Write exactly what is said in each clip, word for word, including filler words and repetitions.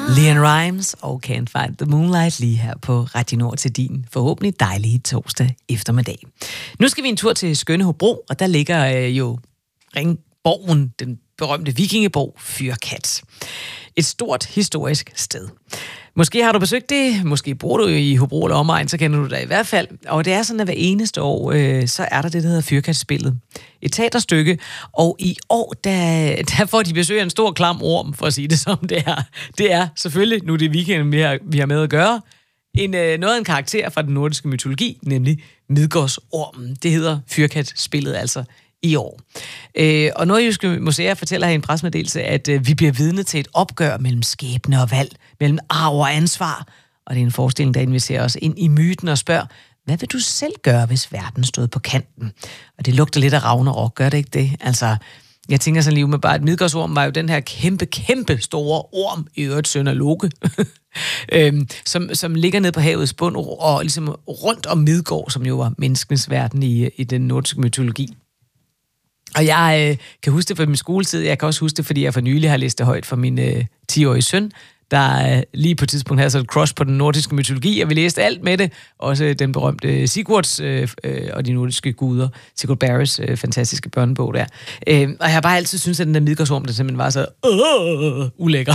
LeAnn Rimes og Can't Find the Moonlight lige her på Radio Nord til din forhåbentlig dejlige torsdag eftermiddag. Nu skal vi en tur til skønne Hobro, og der ligger øh, jo Ringborgen, den berømte vikingeborg Fyrkat. Et stort historisk sted. Måske har du besøgt det, måske bor du i Hobro eller omegn, så kender du det i hvert fald. Og det er sådan, at hver eneste år, øh, så er der det, der hedder Fyrkatspillet. Et teaterstykke, og i år, der, der får de besøg af en stor klam orm, for at sige det som det er. Det er selvfølgelig, nu det er weekenden, vi har, vi har med at gøre, en, øh, noget af en karakter fra den nordiske mytologi, nemlig Midgårdsormen. Det hedder Fyrkatspillet altså i år. Øh, og Nordjyske Museer fortæller her i en pressemeddelelse, at øh, vi bliver vidne til et opgør mellem skæbne og valg, mellem arv og ansvar. Og det er en forestilling, der inviterer os ind i myten og spørger, hvad vil du selv gøre, hvis verden stod på kanten? Og det lugter lidt af Ragnarok, gør det ikke det? Altså, jeg tænker sådan lige med bare, at Midgårdsormen var jo den her kæmpe, kæmpe store orm, i øvrigt søn af Loke, øhm, som, som ligger nede på havets bund og ligesom rundt om Midgård, som jo var menneskenes verden i, i den nordiske mytologi. Og jeg øh, kan huske det fra min skoletid. Jeg kan også huske det, fordi jeg for nylig har læst det højt for min øh, ti-årige søn, der øh, lige på et tidspunkt havde så et crush på den nordiske mytologi, og vi læste alt med det. Også den berømte Sigurds øh, øh, og de nordiske guder. Sigurd Barrys øh, fantastiske børnebog der. Øh, og jeg har bare altid syntes, at den der Midgårdsorm, der simpelthen var så øh, ulækker.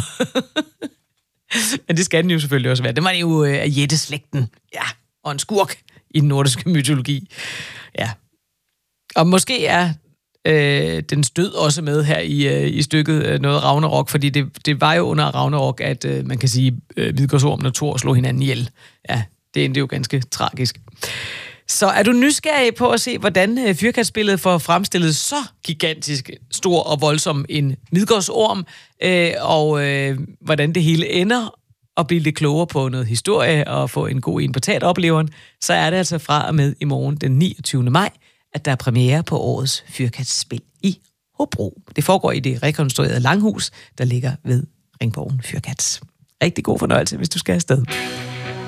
Men det skal den jo selvfølgelig også være. Det var jo øh, af jætteslægten. Ja, og en skurk i den nordiske mytologi. Ja. Og måske er Øh, den stød også med her i, øh, i stykket øh, noget Ragnarok, fordi det, det var jo under Ragnarok, at øh, man kan sige, øh, Midgårdsormen og Thor slog hinanden ihjel. Ja, det endte jo ganske tragisk. Så er du nysgerrig på at se, hvordan øh, Fyrkatspillet får fremstillet så gigantisk, stor og voldsom en Midgårdsorm, øh, og øh, hvordan det hele ender, og blive lidt klogere på noget historie og få en god en på teateropleveren, så er det altså fra og med i morgen den niogtyvende maj, at der er premiere på årets Fyrkatspil i Hobro. Det foregår i det rekonstruerede langhus, der ligger ved Ringborgen Fyrkat. Rigtig god fornøjelse, hvis du skal afsted.